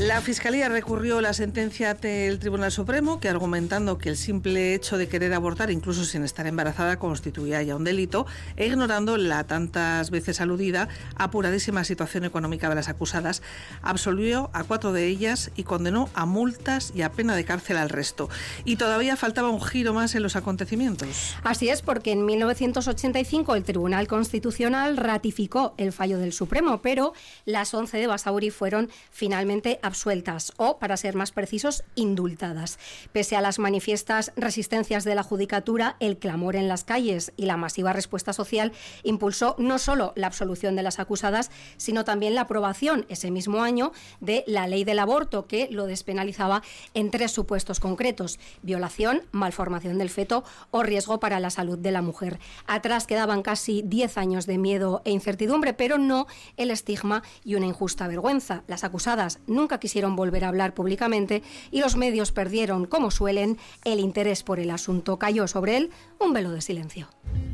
La Fiscalía recurrió la sentencia ante el Tribunal Supremo, que argumentando que el simple hecho de querer abortar, incluso sin estar embarazada, constituía ya un delito, e ignorando la tantas veces aludida apuradísima situación económica de las acusadas, absolvió a 4 de ellas y condenó a multas y a pena de cárcel al resto. Y todavía faltaba un giro más en los acontecimientos. Así es, porque en 1985 el Tribunal Constitucional ratificó el fallo del Supremo, pero las 11 de Basauri fueron finalmente absueltas o, para ser más precisos, indultadas. Pese a las manifiestas resistencias de la judicatura, el clamor en las calles y la masiva respuesta social impulsó no solo la absolución de las acusadas, sino también la aprobación ese mismo año de la ley del aborto, que lo despenalizaba en 3 supuestos concretos: violación, malformación del feto o riesgo para la salud de la mujer. Atrás quedaban casi 10 años de miedo e incertidumbre, pero no el estigma y una injusta vergüenza. Las acusadas nunca quisieron volver a hablar públicamente y los medios perdieron, como suelen, el interés por el asunto. Cayó sobre él un velo de silencio.